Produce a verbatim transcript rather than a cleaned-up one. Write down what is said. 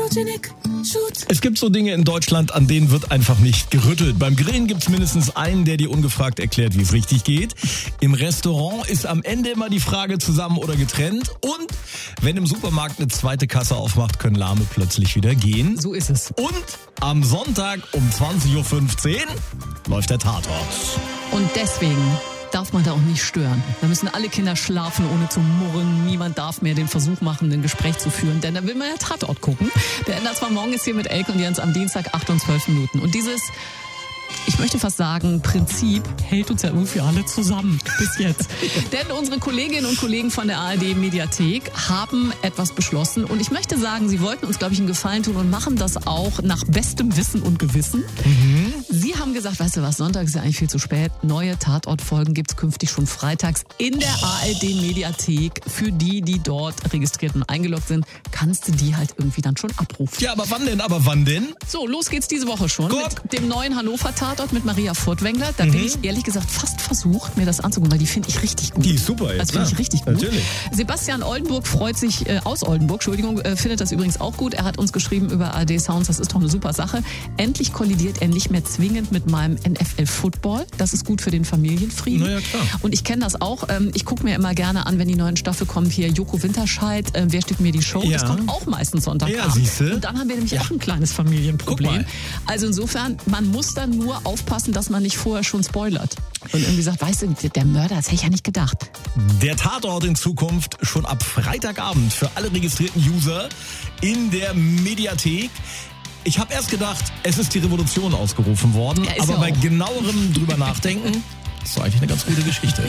Es gibt so Dinge in Deutschland, an denen wird einfach nicht gerüttelt. Beim Grillen gibt's mindestens einen, der dir ungefragt erklärt, wie es richtig geht. Im Restaurant ist am Ende immer die Frage zusammen oder getrennt. Und wenn im Supermarkt eine zweite Kasse aufmacht, können Lahme plötzlich wieder gehen. So ist es. Und am Sonntag um zwanzig Uhr fünfzehn läuft der Tatort. Und deswegen darf man da auch nicht stören. Da müssen alle Kinder schlafen, ohne zu murren. Niemand darf mehr den Versuch machen, ein Gespräch zu führen, denn da will man ja Tatort gucken. Der Enders war morgen ist hier mit Elke und Jens am Dienstag acht und zwölf Minuten. Und dieses, ich möchte fast sagen, Prinzip hält uns ja irgendwie alle zusammen bis jetzt. Denn unsere Kolleginnen und Kollegen von der A R D-Mediathek haben etwas beschlossen. Und ich möchte sagen, sie wollten uns, glaube ich, einen Gefallen tun und machen das auch nach bestem Wissen und Gewissen. Mhm. Sie haben gesagt, weißt du was, Sonntag ist ja eigentlich viel zu spät. Neue Tatortfolgen gibt's künftig schon freitags in der A R D-Mediathek. Für die, die dort registriert und eingeloggt sind, kannst du die halt irgendwie dann schon abrufen. Ja, aber wann denn? Aber wann denn? So, los geht's diese Woche schon Gut. mit dem neuen Hannover-Tatort mit Maria Furtwängler. Da mhm. bin ich ehrlich gesagt fast versucht, mir das anzugucken, weil die finde ich richtig gut. Die ist super jetzt. Das finde ich richtig gut. Natürlich. Sebastian Oldenburg freut sich, äh, aus Oldenburg, Entschuldigung, äh, findet das übrigens auch gut. Er hat uns geschrieben über A R D Sounds, das ist doch eine super Sache. Endlich kollidiert er nicht mehr zwingend mit meinem N F L Football. Das ist gut für den Familienfrieden. Na ja, klar. Und ich kenne das auch. Ähm, ich gucke mir immer gerne an, wenn die neuen Staffeln kommen. Hier Joko Winterscheid, äh, Wer steht mir die Show? Ja. Das kommt auch meistens Sonntagabend. Ja, siehste. Und dann haben wir nämlich Ja. auch ein kleines Familienproblem. Guck mal. Also insofern, man muss dann nur aufpassen, dass man nicht vorher schon spoilert. Und irgendwie sagt, weißt du, der Mörder, das hätte ich ja nicht gedacht. Der Tatort in Zukunft schon ab Freitagabend für alle registrierten User in der Mediathek. Ich habe erst gedacht, es ist die Revolution ausgerufen worden, Ja, ist aber ja bei auch. genauerem drüber nachdenken, ist doch eigentlich eine ganz gute Geschichte.